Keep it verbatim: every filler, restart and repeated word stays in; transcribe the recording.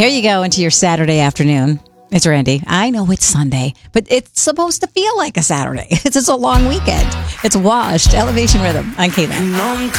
Here you go into your Saturday afternoon. It's Randy. I know it's Sunday, but it's supposed to feel like a Saturday. It's just a long weekend. It's Washed, Elevation Rhythm on K-N.